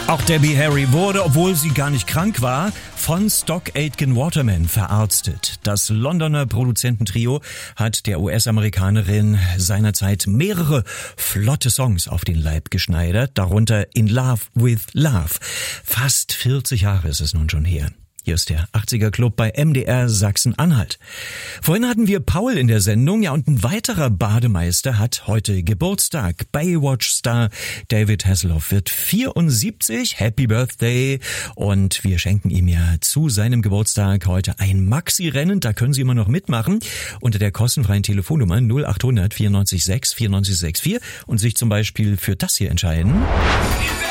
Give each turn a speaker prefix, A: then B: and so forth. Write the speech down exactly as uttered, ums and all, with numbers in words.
A: Auch Debbie Harry wurde, obwohl sie gar nicht krank war, von Stock Aitken Waterman verarztet. Das Londoner Produzententrio hat der U S-Amerikanerin seinerzeit mehrere flotte Songs auf den Leib geschneidert, darunter In Love with Love. Fast vierzig Jahre ist es nun schon her. Hier ist der achtziger Club bei M D R Sachsen-Anhalt. Vorhin hatten wir Paul in der Sendung, ja, und ein weiterer Bademeister hat heute Geburtstag. Baywatch-Star David Hasselhoff wird vierundsiebzig. Happy Birthday! Und wir schenken ihm ja zu seinem Geburtstag heute ein Maxi-Rennen. Da können Sie immer noch mitmachen unter der kostenfreien Telefonnummer null acht hundert vierundneunzig sechs vierundneunzig sechs vier und sich zum Beispiel für das hier entscheiden.